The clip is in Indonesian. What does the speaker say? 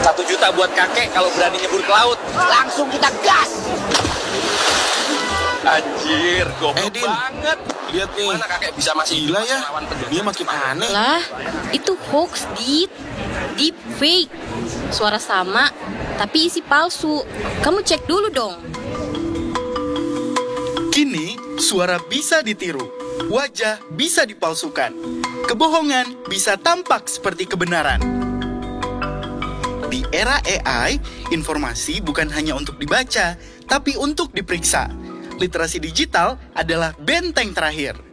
1 juta buat kakek kalau berani nyebur ke laut. Langsung kita gas. Anjir, goblok Din. banget. Lihat nih. Mana kakek bisa masih Gila ya, melawan penjajah? dia makin aneh. Lah, itu hoax, deep fake. Suara sama, tapi isi palsu. Kamu cek dulu dong. Kini, suara bisa ditiru, wajah bisa dipalsukan, kebohongan bisa tampak seperti kebenaran. Di era AI, informasi bukan hanya untuk dibaca, tapi untuk diperiksa. Literasi digital adalah benteng terakhir.